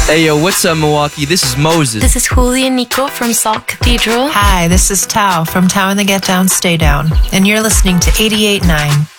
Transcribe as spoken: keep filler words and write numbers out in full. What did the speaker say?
Hey yo, what's up Milwaukee? This is Moses. This is Julie and Nico from Salt Cathedral. Hi, this is Tao from Tao and the Get Down Stay Down, and you're listening to eighty-eight point nine